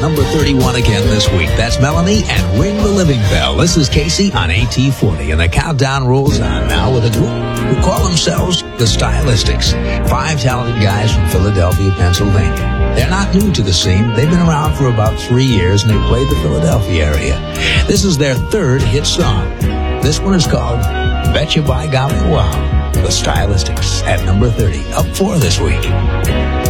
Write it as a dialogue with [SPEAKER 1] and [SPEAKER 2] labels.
[SPEAKER 1] number 31 again this week. That's Melanie and Ring the Living Bell. This is Casey on AT40, and the countdown rolls on now with a group who call themselves the Stylistics. 5 talented guys from Philadelphia, Pennsylvania. They're not new to the scene. They've been around for about 3 years, and they played the Philadelphia area. This is their 3rd hit song. This one is called Betcha By Golly Wow. The Stylistics at number 30, up 4 this week.